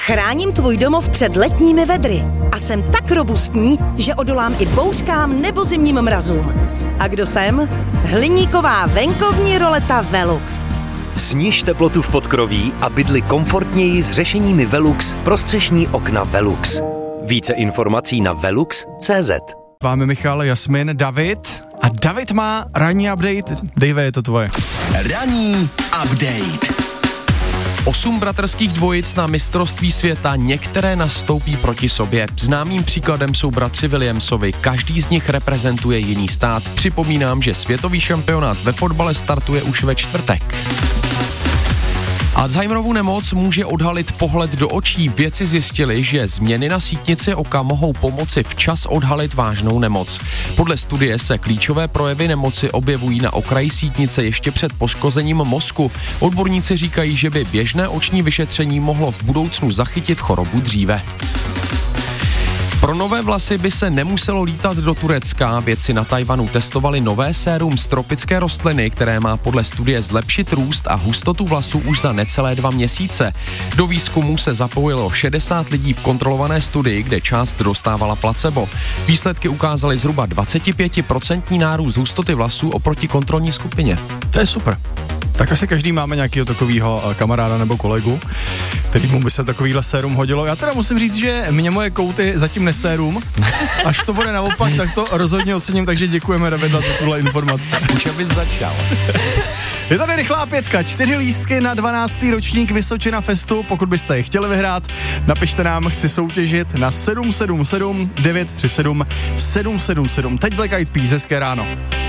Chráním tvůj domov před letními vedry a jsem tak robustní, že odolám i bouřkám nebo zimním mrazům. A kdo jsem? Hliníková venkovní roleta Velux. Sniž teplotu v podkroví a bydli komfortněji s řešeními Velux pro střešní okna Velux. Více informací na velux.cz. Máme Michal, Jasmin, David a David má ranní update. Dave, je to tvoje. Ranní update. 8 bratrských dvojic na mistrovství světa, některé nastoupí proti sobě. Známým příkladem jsou bratři Williamsovi, každý z nich reprezentuje jiný stát. Připomínám, že světový šampionát ve fotbale startuje už ve čtvrtek. Alzheimerovu nemoc může odhalit pohled do očí. Vědci zjistili, že změny na sítnici oka mohou pomoci včas odhalit vážnou nemoc. Podle studie se klíčové projevy nemoci objevují na okraji sítnice ještě před poškozením mozku. Odborníci říkají, že by běžné oční vyšetření mohlo v budoucnu zachytit chorobu dříve. Pro nové vlasy by se nemuselo lítat do Turecka. Vědci na Tajvanu testovali nové sérum z tropické rostliny, které má podle studie zlepšit růst a hustotu vlasů už za necelé 2 měsíce. Do výzkumu se zapojilo 60 lidí v kontrolované studii, kde část dostávala placebo. Výsledky ukázaly zhruba 25% nárůst hustoty vlasů oproti kontrolní skupině. To je super. Tak asi každý máme nějakého takového kamaráda nebo kolegu, kterýmu by se takovýhle sérum hodilo. Já teda musím říct, že mě moje kouty zatím nesérum. Až to bude naopak, tak to rozhodně ocením, takže děkujeme, Davida, za tuhle informaci. Už abys začal. Je tady rychlá 5, 4 lístky na 12. ročník Vysočina Festu. Pokud byste je chtěli vyhrát, napište nám, chci soutěžit na 777 937 777. Teď Black Eyed Peas, hezké ráno.